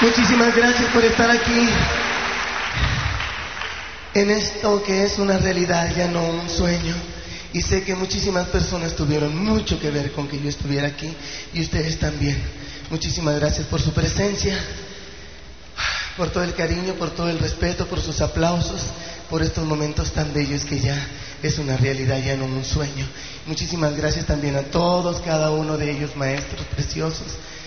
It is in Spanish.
Muchísimas gracias por estar aquí en esto que es una realidad, ya no un sueño. Y sé que muchísimas personas tuvieron mucho que ver con que yo estuviera aquí, y ustedes también. Muchísimas gracias por su presencia, por todo el cariño, por todo el respeto, por sus aplausos, por estos momentos tan bellos que ya es una realidad, ya no un sueño. Muchísimas gracias también a todos, cada uno de ellos, maestros preciosos,